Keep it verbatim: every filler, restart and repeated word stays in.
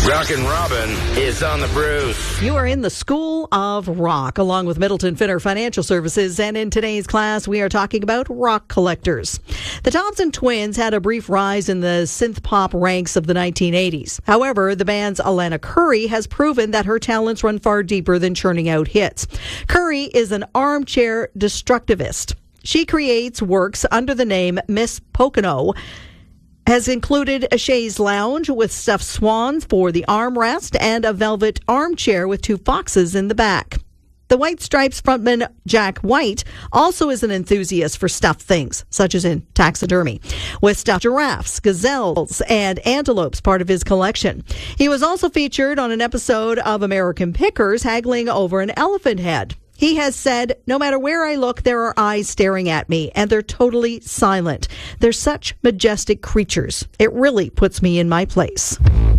Rockin' Robin is on the Bruce. You are in the School of Rock, along with Middleton Finner Financial Services, and in today's class, we are talking about rock collectors. The Thompson Twins had a brief rise in the synth pop ranks of the nineteen eighties. However, the band's Alana Curry has proven that her talents run far deeper than churning out hits. Curry is an armchair destructivist. She creates works under the name Miss Pocono, has included a chaise lounge with stuffed swans for the armrest and a velvet armchair with two foxes in the back. The White Stripes frontman Jack White also is an enthusiast for stuffed things, such as in taxidermy, with stuffed giraffes, gazelles, and antelopes part of his collection. He was also featured on an episode of American Pickers haggling over an elephant head. He has said, "No matter where I look, there are eyes staring at me, and they're totally silent. They're such majestic creatures. It really puts me in my place."